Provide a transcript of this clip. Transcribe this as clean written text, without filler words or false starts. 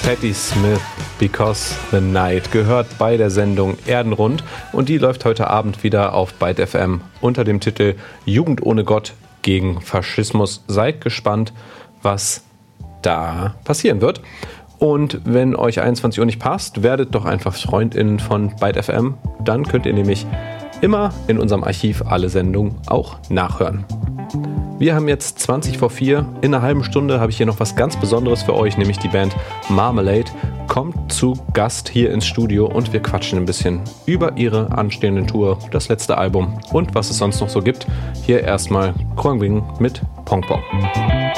Patti Smith, Because the Night, gehört bei der Sendung Erdenrund und die läuft heute Abend wieder auf Byte FM unter dem Titel Jugend ohne Gott gegen Faschismus. Seid gespannt, was da passieren wird. Und wenn euch 21 Uhr nicht passt, werdet doch einfach FreundInnen von Byte FM. Dann könnt ihr nämlich immer in unserem Archiv alle Sendungen auch nachhören. Wir haben jetzt 20 vor 4. In einer halben Stunde habe ich hier noch was ganz Besonderes für euch, nämlich die Band Marmalade kommt zu Gast hier ins Studio und wir quatschen ein bisschen über ihre anstehende Tour, das letzte Album und was es sonst noch so gibt. Hier erstmal Kroangwing mit Pong Pong.